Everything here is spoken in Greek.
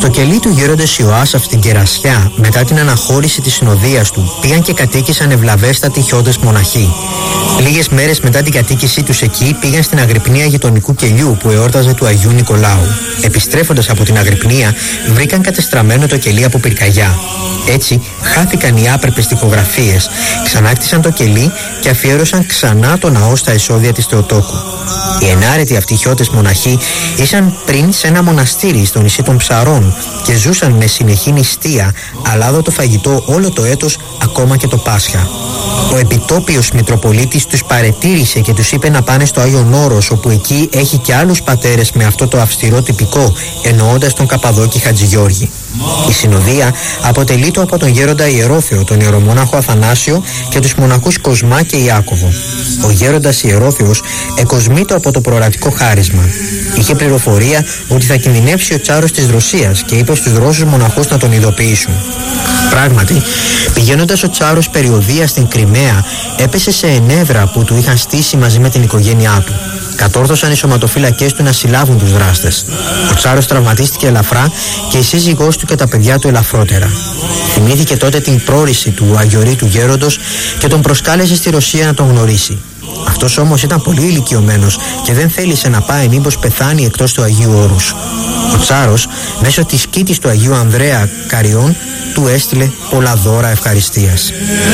Στο κελί του γέροντος Ιωάσαφ στην Κερασιά, μετά την αναχώρηση της συνοδείας του, πήγαν και κατοίκησαν ευλαβέστατοι χιώτες μοναχοί. Λίγες μέρες μετά την κατοίκησή τους εκεί, πήγαν στην Αγρυπνία γειτονικού κελιού που εόρταζε του Αγίου Νικολάου. Επιστρέφοντας από την Αγρυπνία, βρήκαν κατεστραμμένο το κελί από πυρκαγιά. Έτσι, χάθηκαν οι άπρεπες τοιχογραφίες, ξανάκτησαν το κελί και αφιέρωσαν ξανά το ναό στα εισόδια της Θεοτόκου. Οι ενάρετοι αυτοί χιώτες μοναχοί ήσαν πριν σε ένα μοναστήρι στο νησί των Ψαρών και ζούσαν με συνεχή νηστεία, αλάδοτο φαγητό όλο το έτος, ακόμα και το Πάσχα. Ο επιτόπιος Μητροπολίτης τους παρετήρησε και τους είπε να πάνε στο Άγιον Όρος, όπου εκεί έχει και άλλους πατέρες με αυτό το αυστηρό τυπικό, εννοώντας τον Καπαδόκη Χατζηγιώργη. Η συνοδεία αποτελείται από τον γέροντα Ιερόθεο, τον ιερομόναχο Αθανάσιο και τους μοναχούς Κοσμά και Ιάκωβο. Ο γέροντας Ιερόθεος εκοσμείται από το προορατικό χάρισμα. Είχε πληροφορία ότι θα κινδυνεύσει ο τσάρος της Ρωσίας και είπε στους Ρώσους μοναχούς να τον ειδοποιήσουν. Πράγματι, πηγαίνοντας ο τσάρος περιοδεία στην Κριμαία, έπεσε σε ενέδρα που του είχαν στήσει μαζί με την οικογένειά του. Κατόρθωσαν οι σωματοφύλακές του να συλλάβουν τους δράστες. Ο τσάρος τραυματίστηκε ελαφρά και η σύζυγός του και τα παιδιά του ελαφρότερα. Θυμήθηκε τότε την πρόρηση του αγιορείτου γέροντος και τον προσκάλεσε στη Ρωσία να τον γνωρίσει. Αυτός όμως ήταν πολύ ηλικιωμένος και δεν θέλησε να πάει μήπως πεθάνει εκτός του Αγίου Όρους. Ο τσάρος, μέσω της κήτης του Αγίου Ανδρέα Καριών, του έστειλε πολλά δώρα ευχαριστίας.